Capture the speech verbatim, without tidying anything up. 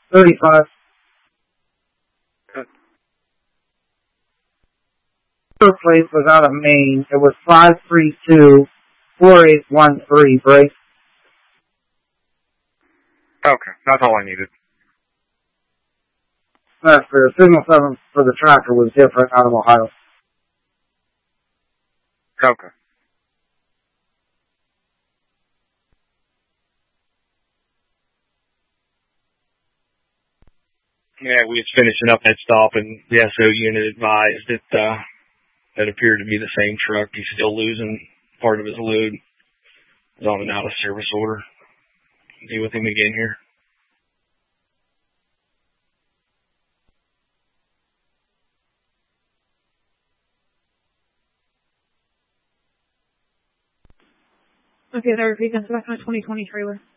thirty-five. Good. Her place was out of Maine. It was five three two, four eight one three, Bryce. Okay, that's all I needed. That's fair. Signal seven for the tracker was different out of Ohio. Okay. Yeah, we was finishing up that stop, and the S O unit advised that uh, that appeared to be the same truck. He's still losing part of his load. He's on an out-of-service order. Be with him again here. Okay, there. Repeat. That's back on a twenty twenty trailer.